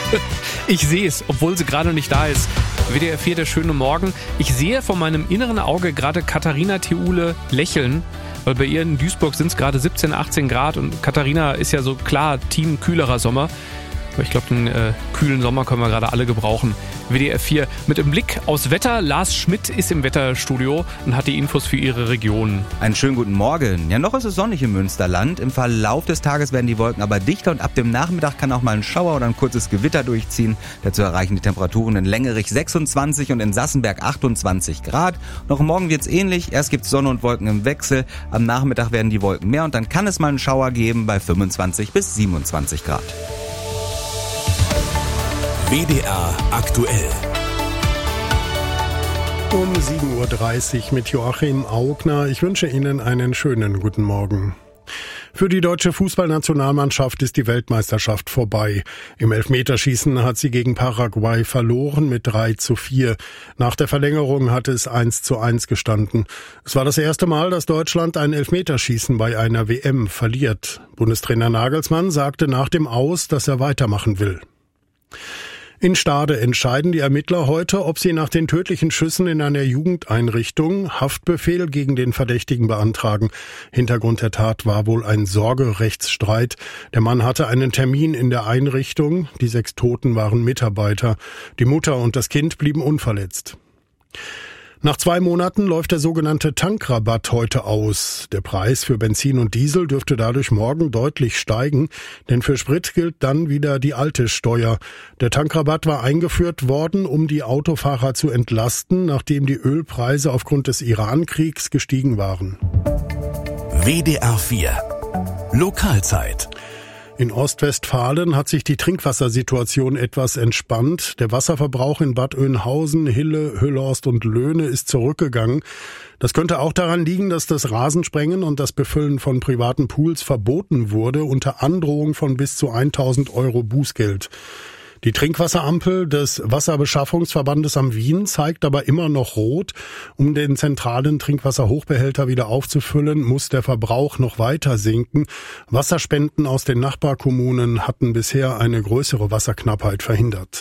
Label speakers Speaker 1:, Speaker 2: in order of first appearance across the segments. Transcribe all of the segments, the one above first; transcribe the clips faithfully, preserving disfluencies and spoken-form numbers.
Speaker 1: Ich sehe es, obwohl sie gerade nicht da ist. W D R vier, der schöne Morgen. Ich sehe vor meinem inneren Auge gerade Katharina Theule lächeln, weil bei ihr in Duisburg sind es gerade siebzehn, achtzehn Grad und Katharina ist ja so klar Team kühlerer Sommer. Aber ich glaube, den äh, kühlen Sommer können wir gerade alle gebrauchen. W D R vier mit dem Blick aufs Wetter. Lars Schmidt ist im Wetterstudio und hat die Infos für Ihre Region.
Speaker 2: Einen schönen guten Morgen. Ja, noch ist es sonnig im Münsterland. Im Verlauf des Tages werden die Wolken aber dichter und ab dem Nachmittag kann auch mal ein Schauer oder ein kurzes Gewitter durchziehen. Dazu erreichen die Temperaturen in Längerich sechsundzwanzig und in Sassenberg achtundzwanzig Grad. Noch morgen wird's ähnlich. Erst gibt's Sonne und Wolken im Wechsel. Am Nachmittag werden die Wolken mehr und dann kann es mal einen Schauer geben bei fünfundzwanzig bis siebenundzwanzig Grad.
Speaker 3: W D R aktuell.
Speaker 4: Um sieben Uhr dreißig mit Joachim Augner. Ich wünsche Ihnen einen schönen guten Morgen. Für die deutsche Fußballnationalmannschaft ist die Weltmeisterschaft vorbei. Im Elfmeterschießen hat sie gegen Paraguay verloren mit drei zu vier. Nach der Verlängerung hatte es eins zu eins gestanden. Es war das erste Mal, dass Deutschland ein Elfmeterschießen bei einer W M verliert. Bundestrainer Nagelsmann sagte nach dem Aus, dass er weitermachen will. In Stade entscheiden die Ermittler heute, ob sie nach den tödlichen Schüssen in einer Jugendeinrichtung Haftbefehl gegen den Verdächtigen beantragen. Hintergrund der Tat war wohl ein Sorgerechtsstreit. Der Mann hatte einen Termin in der Einrichtung. Die sechs Toten waren Mitarbeiter. Die Mutter und das Kind blieben unverletzt. Nach zwei Monaten läuft der sogenannte Tankrabatt heute aus. Der Preis für Benzin und Diesel dürfte dadurch morgen deutlich steigen, denn für Sprit gilt dann wieder die alte Steuer. Der Tankrabatt war eingeführt worden, um die Autofahrer zu entlasten, nachdem die Ölpreise aufgrund des Iran-Kriegs gestiegen waren.
Speaker 3: W D R vier Lokalzeit.
Speaker 4: In Ostwestfalen hat sich die Trinkwassersituation etwas entspannt. Der Wasserverbrauch in Bad Oeynhausen, Hille, Hüllhorst und Löhne ist zurückgegangen. Das könnte auch daran liegen, dass das Rasensprengen und das Befüllen von privaten Pools verboten wurde, unter Androhung von bis zu tausend Euro Bußgeld. Die Trinkwasserampel des Wasserbeschaffungsverbandes am Wien zeigt aber immer noch rot. Um den zentralen Trinkwasserhochbehälter wieder aufzufüllen, muss der Verbrauch noch weiter sinken. Wasserspenden aus den Nachbarkommunen hatten bisher eine größere Wasserknappheit verhindert.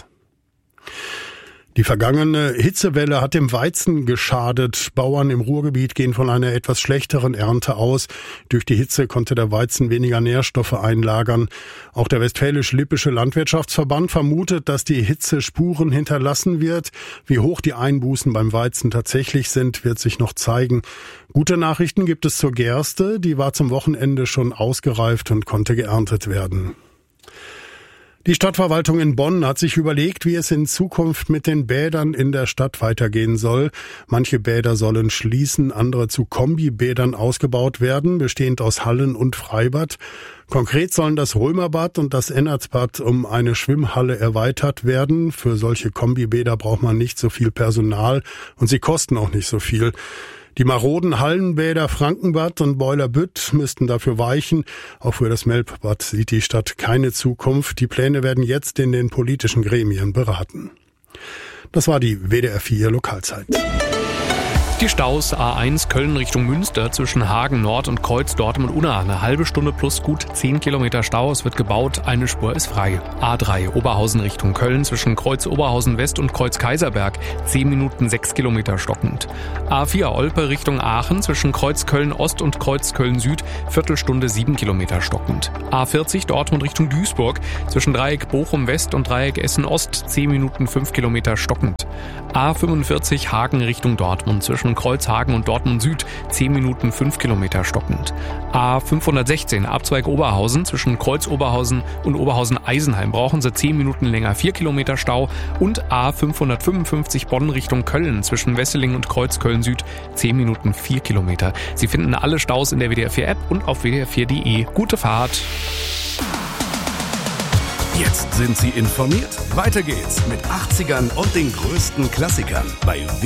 Speaker 4: Die vergangene Hitzewelle hat dem Weizen geschadet. Bauern im Ruhrgebiet gehen von einer etwas schlechteren Ernte aus. Durch die Hitze konnte der Weizen weniger Nährstoffe einlagern. Auch der Westfälisch-Lippische Landwirtschaftsverband vermutet, dass die Hitze Spuren hinterlassen wird. Wie hoch die Einbußen beim Weizen tatsächlich sind, wird sich noch zeigen. Gute Nachrichten gibt es zur Gerste. Die war zum Wochenende schon ausgereift und konnte geerntet werden. Die Stadtverwaltung in Bonn hat sich überlegt, wie es in Zukunft mit den Bädern in der Stadt weitergehen soll. Manche Bäder sollen schließen, andere zu Kombibädern ausgebaut werden, bestehend aus Hallen und Freibad. Konkret sollen das Römerbad und das Ennertsbad um eine Schwimmhalle erweitert werden. Für solche Kombibäder braucht man nicht so viel Personal und sie kosten auch nicht so viel. Die maroden Hallenbäder Frankenbad und Boilerbütt müssten dafür weichen. Auch für das Melbbad sieht die Stadt keine Zukunft. Die Pläne werden jetzt in den politischen Gremien beraten. Das war die W D R vier Lokalzeit.
Speaker 1: Die Staus A eins Köln Richtung Münster zwischen Hagen Nord und Kreuz Dortmund Unna. Eine halbe Stunde plus gut zehn Kilometer Stau. Es wird gebaut, eine Spur ist frei. A drei Oberhausen Richtung Köln zwischen Kreuz Oberhausen West und Kreuz Kaiserberg. zehn Minuten sechs Kilometer stockend. A vier Olpe Richtung Aachen zwischen Kreuz Köln Ost und Kreuz Köln Süd. Viertelstunde sieben Kilometer stockend. A vierzig Dortmund Richtung Duisburg zwischen Dreieck Bochum West und Dreieck Essen Ost. zehn Minuten fünf Kilometer stockend. A fünfundvierzig Hagen Richtung Dortmund zwischen Kreuzhagen und Dortmund Süd, zehn Minuten fünf Kilometer stockend. A fünfhundertsechzehn Abzweig Oberhausen zwischen Kreuz Oberhausen und Oberhausen Eisenheim brauchen sie zehn Minuten länger, vier Kilometer Stau. Und A fünfhundertfünfundfünfzig Bonn Richtung Köln zwischen Wesseling und Kreuz Köln Süd, zehn Minuten vier Kilometer. Sie finden alle Staus in der W D R vier App und auf w d r vier punkt d e. Gute Fahrt!
Speaker 3: Jetzt sind Sie informiert. Weiter geht's mit achtzigern und den größten Klassikern bei